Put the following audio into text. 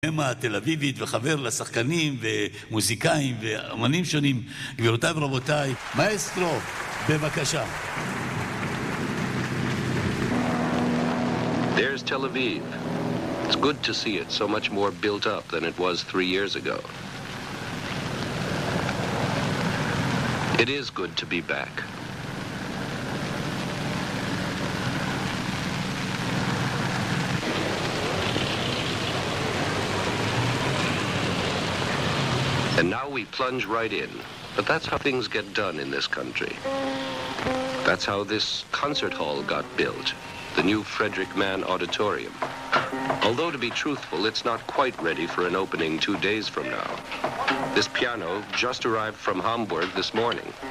המה תל אביבית וחבר לשחקנים ומוזיקאים ואמנים שונים. גבירותיי ורבותיי, מאסטרו, בבקשה. There's Tel Aviv. It's good to see it so much more built up than it was 3 years ago. It is good to be back. And now we plunge right in. But that's how things get done in this country. That's how this concert hall got built, the new Frederick Mann Auditorium. Although, to be truthful, it's not quite ready for an opening 2 days from now. This piano just arrived from Hamburg this morning.